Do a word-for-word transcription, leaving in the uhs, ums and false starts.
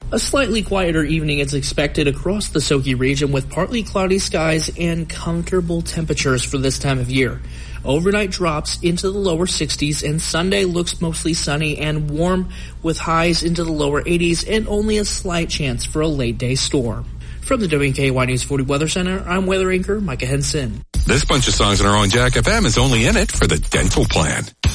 A slightly quieter evening is expected across the Soki region with partly cloudy skies and comfortable temperatures for this time of year. Overnight drops into the lower sixties and Sunday looks mostly sunny and warm with highs into the lower eighties and only a slight chance for a late day storm. From the W K Y News forty Weather Center, I'm weather anchor Micah Henson. This bunch of songs on our own Jack F M is only in it for the dental plan.